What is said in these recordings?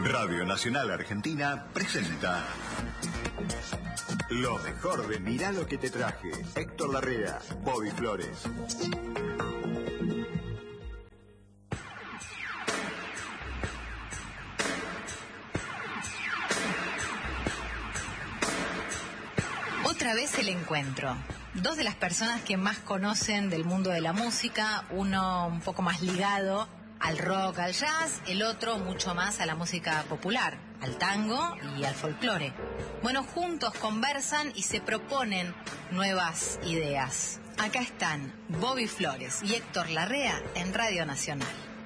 Radio Nacional Argentina presenta lo mejor de Mirá lo que te traje. Héctor Larrea, Bobby Flores. Otra vez el encuentro. Dos de las personas que más conocen del mundo de la música, uno un poco más ligado al rock, al jazz, el otro mucho más a la música popular, al tango y al folclore. Bueno, juntos conversan y se proponen nuevas ideas. Acá están Bobby Flores y Héctor Larrea en Radio Nacional.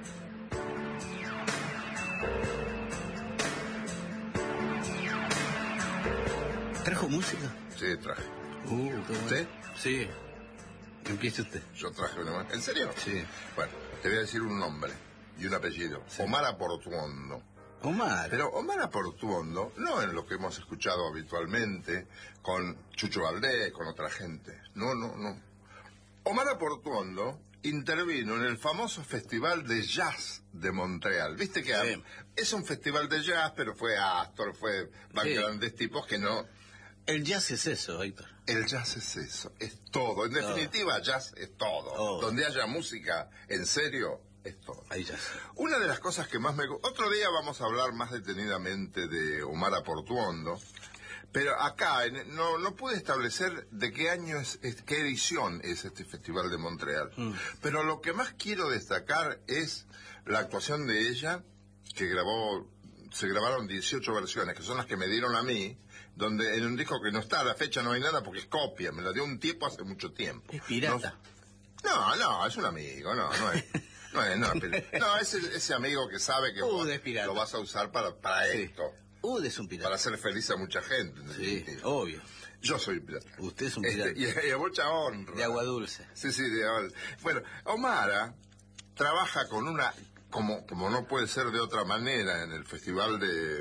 ¿Trajo música? Sí, traje. ¿Usted? Sí. Empiece usted. Yo traje una más. ¿En serio? Sí. Bueno, te voy a decir un nombre y un apellido. Sí. Omar Portuondo. Omar. Pero Omar Portuondo, no en lo que hemos escuchado habitualmente, con Chucho Valdés, con otra gente. No. Omar Portuondo intervino en el famoso Festival de Jazz de Montreal. Viste que sí, es un festival de jazz, pero fue Astor, van sí, grandes tipos que no... El jazz es eso, Héctor. El jazz es eso, es todo. En definitiva, jazz es todo. Donde haya música, en serio, es todo. Hay jazz. Una de las cosas que más me... Otro día vamos a hablar más detenidamente de Omar Portuondo, pero acá no pude establecer de qué año qué edición es este Festival de Montreal. Pero lo que más quiero destacar es la actuación de ella, que se grabaron 18 versiones, que son las que me dieron a mí, donde en un disco que no está, a la fecha no hay nada porque es copia, me la dio un tipo hace mucho tiempo. ¿Es pirata? No, es un amigo, no es ese amigo que sabe que vos lo vas a usar para sí, esto. Es un pirata. Para hacer feliz a mucha gente. Sí, obvio. Yo soy pirata. Usted es un pirata. Y a mucha honra. De agua dulce. Sí, de agua dulce. Bueno, Omar trabaja con una... Como no puede ser de otra manera en el festival de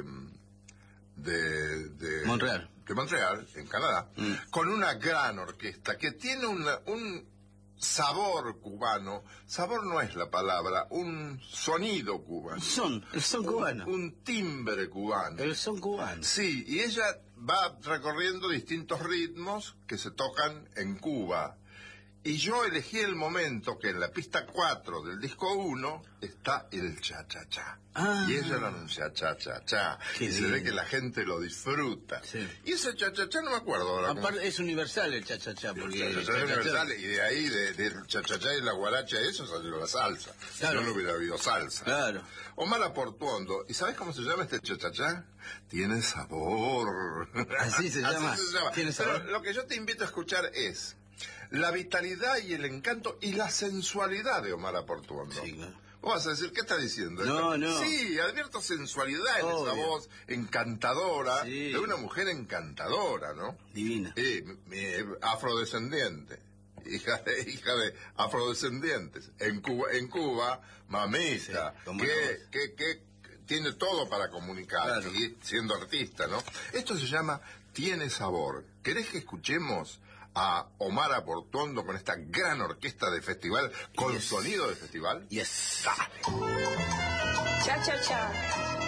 Montreal. De Montreal, en Canadá, con una gran orquesta que tiene un sabor cubano. Sabor no es la palabra, un sonido cubano. El son cubano. Un timbre cubano. El son cubano. Sí, y ella va recorriendo distintos ritmos que se tocan en Cuba. Y yo elegí el momento que en la pista 4 del disco 1 está el cha-cha-cha. Y ella lo anuncia cha-cha-cha. Y se ve que la gente lo disfruta. Sí. Y ese cha-cha-cha no me acuerdo ahora. Aparte es universal el cha-cha-cha. Porque el cha-cha-cha es universal, y de ahí, del cha-cha-cha y la guaracha, eso salió la salsa. Claro. Si no hubiera habido salsa. Claro. Omar Portuondo. ¿Y sabes cómo se llama este cha-cha-cha? Tiene sabor. Así se llama. Así se llama. ¿Tiene sabor? Pero lo que yo te invito a escuchar es la vitalidad y el encanto y la sensualidad de Omar Portuondo. Sí, claro. Vos vas a decir, ¿qué estás diciendo? No. Sí, advierto sensualidad en esa voz encantadora, sí, de una mujer encantadora, ¿no? Divina. Afrodescendiente. Hija de afrodescendientes. En Cuba, mamita, sí, que tiene todo para comunicar, claro, y siendo artista, ¿no? Esto se llama Tiene Sabor. ¿Querés que escuchemos a Omar Portuondo con esta gran orquesta de festival, con sonido de festival? Yes. Dale. Cha, cha, cha.